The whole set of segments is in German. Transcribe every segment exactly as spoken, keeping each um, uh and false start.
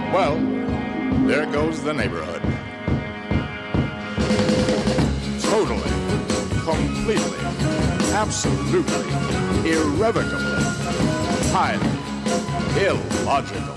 Well, there goes the neighborhood. Totally, completely, absolutely, irrevocably, highly illogical.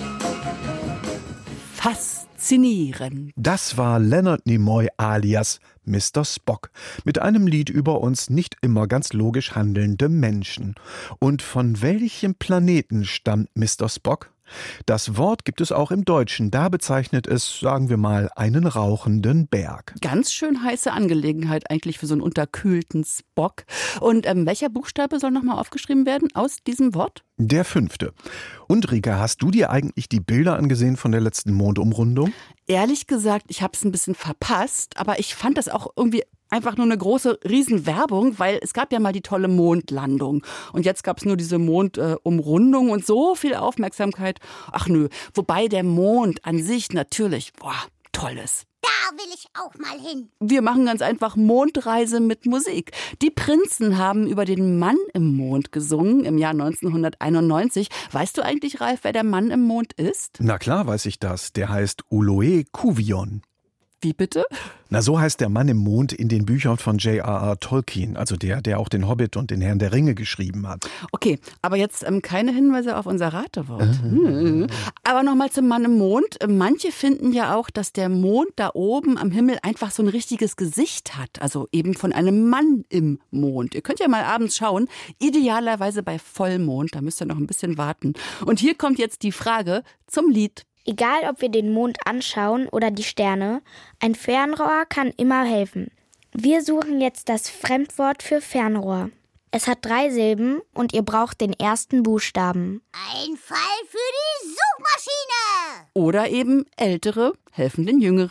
Faszinierend. Das war Leonard Nimoy alias Mister Spock mit einem Lied über uns nicht immer ganz logisch handelnde Menschen. Und von welchem Planeten stammt Mister Spock? Das Wort gibt es auch im Deutschen. Da bezeichnet es, sagen wir mal, einen rauchenden Berg. Ganz schön heiße Angelegenheit eigentlich für so einen unterkühlten Spock. Und ähm, welcher Buchstabe soll nochmal aufgeschrieben werden aus diesem Wort? Der fünfte. Und Rika, hast du dir eigentlich die Bilder angesehen von der letzten Mondumrundung? Ehrlich gesagt, ich habe es ein bisschen verpasst, aber ich fand das auch irgendwie einfach nur eine große Riesenwerbung, weil es gab ja mal die tolle Mondlandung. Und jetzt gab es nur diese Mondumrundung äh, und so viel Aufmerksamkeit. Ach nö, wobei der Mond an sich natürlich, boah, toll ist. Da will ich auch mal hin. Wir machen ganz einfach Mondreise mit Musik. Die Prinzen haben über den Mann im Mond gesungen im Jahr neunzehnhunderteinundneunzig. Weißt du eigentlich, Ralf, wer der Mann im Mond ist? Na klar weiß ich das. Der heißt Oloe Kuvion. Wie bitte? Na, so heißt der Mann im Mond in den Büchern von J R R Tolkien, also der, der auch den Hobbit und den Herrn der Ringe geschrieben hat. Okay, aber jetzt ähm, keine Hinweise auf unser Ratewort. Mhm. Aber nochmal zum Mann im Mond. Manche finden ja auch, dass der Mond da oben am Himmel einfach so ein richtiges Gesicht hat. Also eben von einem Mann im Mond. Ihr könnt ja mal abends schauen, idealerweise bei Vollmond, da müsst ihr noch ein bisschen warten. Und hier kommt jetzt die Frage zum Lied. Egal, ob wir den Mond anschauen oder die Sterne, ein Fernrohr kann immer helfen. Wir suchen jetzt das Fremdwort für Fernrohr. Es hat drei Silben und ihr braucht den ersten Buchstaben. Ein Fall für die Suchmaschine! Oder eben Ältere helfen den Jüngeren.